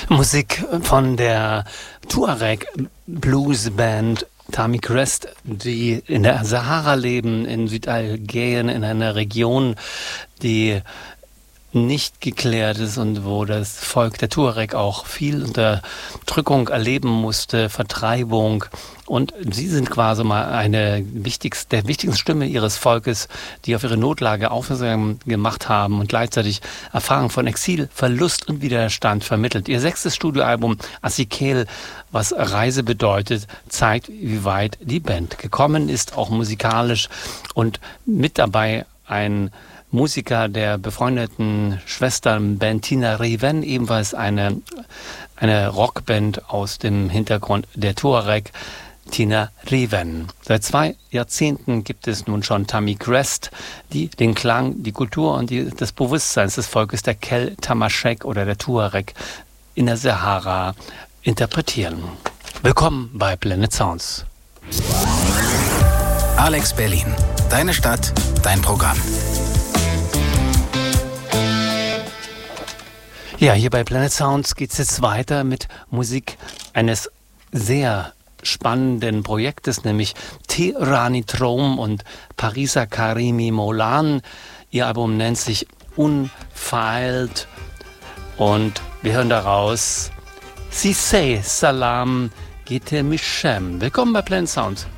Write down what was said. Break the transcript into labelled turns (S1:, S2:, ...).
S1: Musik von der Tuareg Blues Band Tami Crest, die in der Sahara leben, in Südalgerien, in einer Region, die nicht geklärt ist und wo das Volk der Tuareg auch viel Unterdrückung erleben musste, Vertreibung. Und sie sind quasi mal der wichtigsten Stimme ihres Volkes, die auf ihre Notlage aufmerksam gemacht haben und gleichzeitig Erfahrung von Exil, Verlust und Widerstand vermittelt. Ihr 6. Studioalbum Asikel, was Reise bedeutet, zeigt, wie weit die Band gekommen ist, auch musikalisch, und mit dabei ein Musiker der befreundeten Schwesternband Tina Riven, ebenfalls eine Rockband aus dem Hintergrund der Tuareg, Tina Riven. Seit 2 Jahrzehnten gibt es nun schon Tami Crest, die den Klang, die Kultur und das Bewusstsein des Volkes der Kel Tamashek oder der Tuareg in der Sahara interpretieren. Willkommen bei Planet Sounds.
S2: Alex Berlin. Deine Stadt, dein Programm.
S1: Ja, hier bei Planet Sounds geht es jetzt weiter mit Musik eines sehr spannenden Projektes, nämlich Tehrani Trom und Parisa Karimi Molan. Ihr Album nennt sich Unfeilt und wir hören daraus Sisei Salam Gete Mishem. Willkommen bei Planet Sounds.